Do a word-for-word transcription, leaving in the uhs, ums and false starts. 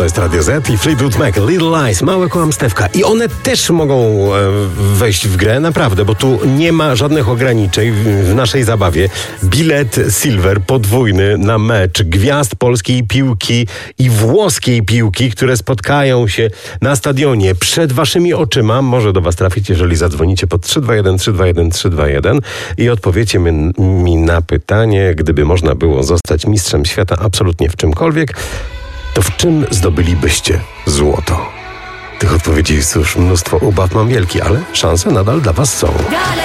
To jest Radio Z i Fleetwood Mac, Little Lies, małe kłamstewka. I one też mogą e, wejść w grę, naprawdę, bo tu nie ma żadnych ograniczeń w, w naszej zabawie. Bilet Silver podwójny na mecz gwiazd polskiej piłki i włoskiej piłki, które spotkają się na stadionie przed waszymi oczyma. Może do was trafić, jeżeli zadzwonicie pod trzy dwa jeden, trzy dwa jeden, trzy dwa jeden i odpowiecie mi, mi na pytanie, gdyby można było zostać mistrzem świata absolutnie w czymkolwiek, to w czym zdobylibyście złoto? Tych odpowiedzi jest już mnóstwo, ubaw mam wielki, ale szanse nadal dla was są.